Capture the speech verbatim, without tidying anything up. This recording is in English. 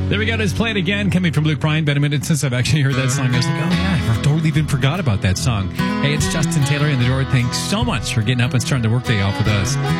There we go. Let's play it again. Coming from Luke Bryan. Been a minute since I've actually heard that song. I was like, oh yeah, I've totally even forgot about that song. Hey, it's Justin Taylor in the Door. Thanks so much for getting up and starting the workday off with us.